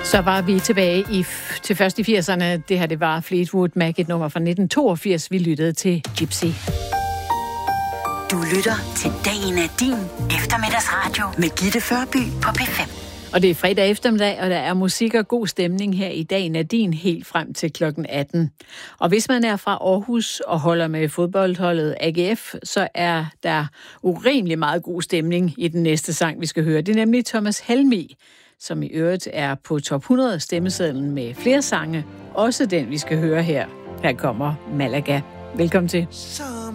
Så var vi tilbage til først i 80'erne. Det her, det var Fleetwood Mac, et nummer fra 1982. Vi lyttede til Gypsy. Du lytter til Dagen er din eftermiddagsradio med Gitte Førby på P5. Og det er fredag eftermiddag, og der er musik og god stemning her i Dagen er din helt frem til klokken 18. Og hvis man er fra Aarhus og holder med fodboldholdet AGF, så er der urimelig meget god stemning i den næste sang, vi skal høre. Det er nemlig Thomas Helmig, som i øvrigt er på top 100 stemmesedlen med flere sange. Også den, vi skal høre her. Her kommer Malaga. Velkommen til.